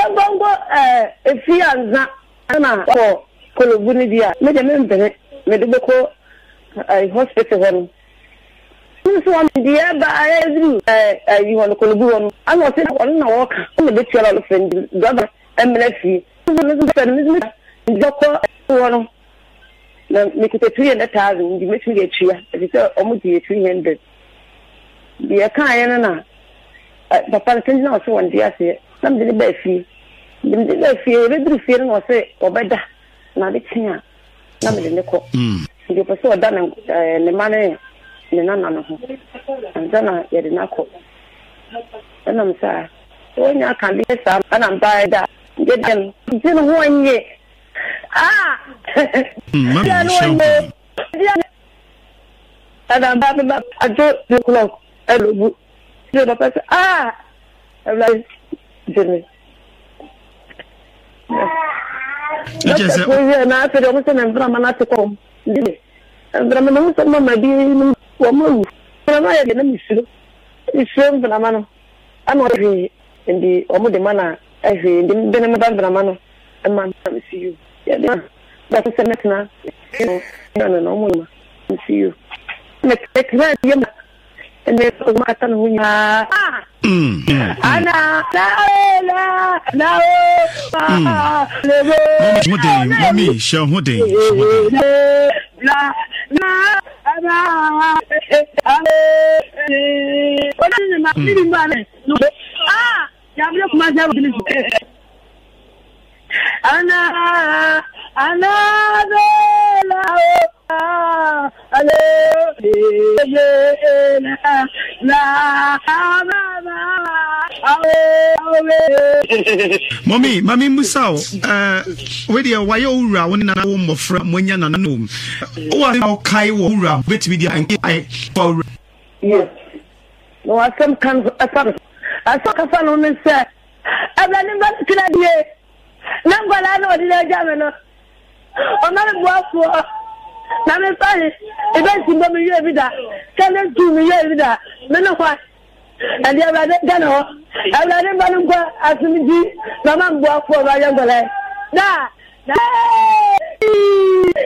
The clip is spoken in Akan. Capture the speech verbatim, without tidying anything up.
bongo eh efianza na ko kolobuni dia me de membere me de ko ai hospital hono so am dia ba ayezu eh ayi hono kolobu hono ana o se na woka me de tiara lo friend do emlefi ndoko wono na mikite tuye na tazi ndi metu ge tuya ebise omudi three hundred dia kan yana na papa tinji na so wandi ase na mde ba fi mde ba fi e bedru fi na se obeda na de tia na mde ne ko mm ndi pa so da na ne mane ne na na no ho andana ye de na ko na msa onya kan bi sa na mba da Get Jin one year. Ah, Mammy, and I'm back up at two o'clock. Ah, I'm like, Jimmy. Just an answer almost an Brahmanatical. And Brahman, some might be woman. I'm not going to it's shown Brahman. I'm not in the Omo de Mana. I say, didn't be a Bramano, a man, see you. Yeah, that's a next now. No, no, no, see you. Make that young and then my son who are. Anna, now, Mommy, show what day. La, la, what is my living man? Ah! Yablo kumaza ubili. Ana ana la ale la Mommy, Mommy Musao, uh, where the why ura when na wo mofra monya na no. O wa kai wo ura betimi dia anke ai for. Yes. No asem kan asem I saw a fan on the set. I'm running back to the day. Nangwala no di jamano. Onale boafo. Na me fani. E be simba me ye vida. Kale tu me ye vida. Me no kwa. And ya ba de no. I'm running back nkwa asumiji. Mama boafo ba yangwala. Da. Da.